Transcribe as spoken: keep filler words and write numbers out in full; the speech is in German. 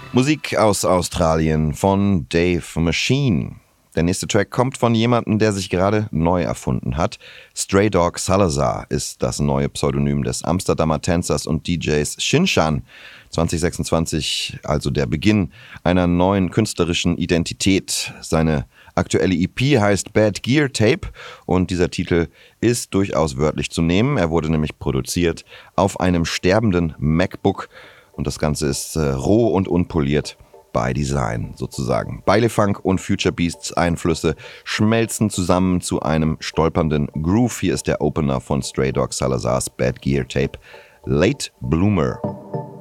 Musik aus Australien von Dave Machine. Der nächste Track kommt von jemandem, der sich gerade neu erfunden hat. Stray Dog Salazar ist das neue Pseudonym des Amsterdamer Tänzers und D Js Shinshan. zwanzig sechsundzwanzig, also der Beginn einer neuen künstlerischen Identität. Seine aktuelle E P heißt Bad Gear Tape und dieser Titel ist durchaus wörtlich zu nehmen. Er wurde nämlich produziert auf einem sterbenden MacBook und das Ganze ist äh, roh und unpoliert. By Design sozusagen. Bailey-Funk und Future Beasts Einflüsse schmelzen zusammen zu einem stolpernden Groove. Hier ist der Opener von Stray Dog Salazars Bad Gear Tape, Late Bloomer.